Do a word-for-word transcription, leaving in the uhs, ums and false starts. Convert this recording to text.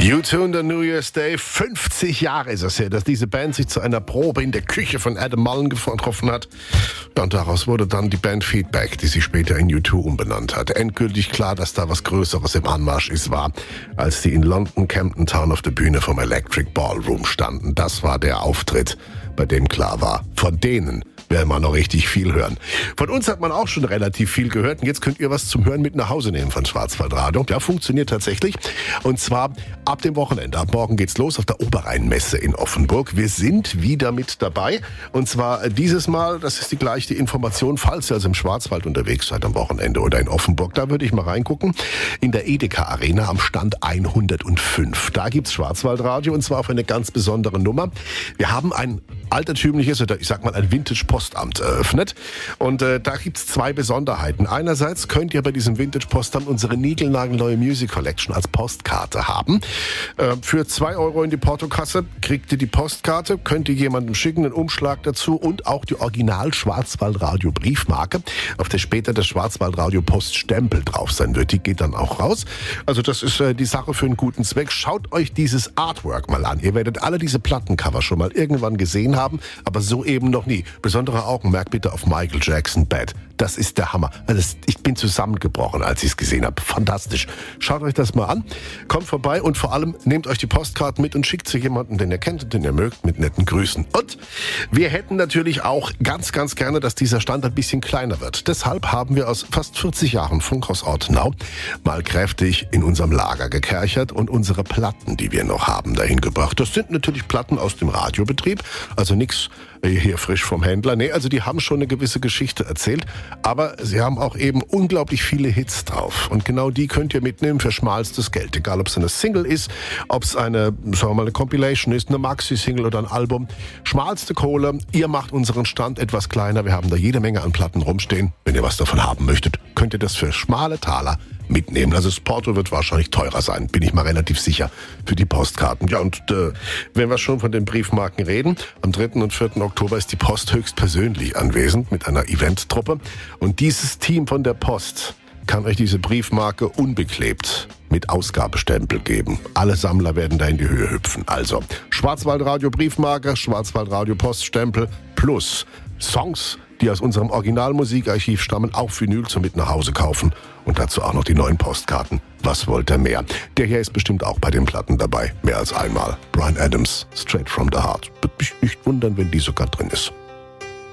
U zwei und der New Year's Day, fünfzig Jahre ist es her, dass diese Band sich zu einer Probe in der Küche von Adam Mullen getroffen hat. Und daraus wurde dann die Band Feedback, die sich später in U zwei umbenannt hat. Endgültig klar, dass da was Größeres im Anmarsch ist, war, als die in London Camden Town auf der Bühne vom Electric Ballroom standen. Das war der Auftritt, bei dem klar war, von denen werden wir noch richtig viel hören. Von uns hat man auch schon relativ viel gehört und jetzt könnt ihr was zum Hören mit nach Hause nehmen von Schwarzwaldradio. Ja, funktioniert tatsächlich. Und zwar ab dem Wochenende. Ab morgen geht's los auf der Oberrheinmesse in Offenburg. Wir sind wieder mit dabei. Und zwar dieses Mal, das ist die gleiche Information, falls ihr also im Schwarzwald unterwegs seid am Wochenende oder in Offenburg. Da würde ich mal reingucken. In der Edeka Arena am Stand hundertfünf. Da gibt's Schwarzwaldradio und zwar auf eine ganz besondere Nummer. Wir haben ein altertümliches oder ich sag mal ein Vintage-Postamt eröffnet. Und äh, da gibt's zwei Besonderheiten. Einerseits könnt ihr bei diesem Vintage-Postamt unsere niegelnagelneue Music Collection als Postkarte haben. Äh, für zwei Euro in die Portokasse kriegt ihr die Postkarte, könnt ihr jemandem schicken, einen Umschlag dazu und auch die Original-Schwarzwaldradio-Briefmarke, auf der später der Schwarzwaldradio-Poststempel drauf sein wird. Die geht dann auch raus. Also das ist äh, die Sache für einen guten Zweck. Schaut euch dieses Artwork mal an. Ihr werdet alle diese Plattencover schon mal irgendwann gesehen haben, aber so eben noch nie. Besonderer Augenmerk bitte auf Michael Jackson Bad. Das ist der Hammer. Also das, ich bin zusammengebrochen, als ich es gesehen habe. Fantastisch. Schaut euch das mal an. Kommt vorbei und vor allem nehmt euch die Postkarten mit und schickt sie jemanden, den ihr kennt und den ihr mögt, mit netten Grüßen. Und wir hätten natürlich auch ganz, ganz gerne, dass dieser Stand ein bisschen kleiner wird. Deshalb haben wir aus fast vierzig Jahren Funkhaus Ortenau mal kräftig in unserem Lager gekerchert und unsere Platten, die wir noch haben, dahin gebracht. Das sind natürlich Platten aus dem Radiobetrieb, also nichts hier frisch vom Händler. Nee, also die haben schon eine gewisse Geschichte erzählt, aber sie haben auch eben unglaublich viele Hits drauf. Und genau die könnt ihr mitnehmen für schmalstes Geld. Egal, ob es eine Single ist, ob es eine, sagen wir mal, eine Compilation ist, eine Maxi-Single oder ein Album. Schmalste Kohle, ihr macht unseren Stand etwas kleiner. Wir haben da jede Menge an Platten rumstehen. Wenn ihr was davon haben möchtet, könnt ihr das für schmale Taler mitnehmen. Also das Porto wird wahrscheinlich teurer sein, bin ich mal relativ sicher, für die Postkarten. Ja, und äh, wenn wir schon von den Briefmarken reden, am dritten und vierten Oktober ist die Post höchstpersönlich anwesend mit einer Eventtruppe. Und dieses Team von der Post kann euch diese Briefmarke unbeklebt mit Ausgabestempel geben. Alle Sammler werden da in die Höhe hüpfen. Also Schwarzwaldradio Briefmarke, Schwarzwaldradio Poststempel plus Songs, die aus unserem Originalmusikarchiv stammen, auch Vinyl zum mit nach Hause kaufen. Und dazu auch noch die neuen Postkarten. Was wollt ihr mehr? Der hier ist bestimmt auch bei den Platten dabei. Mehr als einmal. Bryan Adams, Straight from the Heart. Würde mich nicht wundern, wenn die sogar drin ist.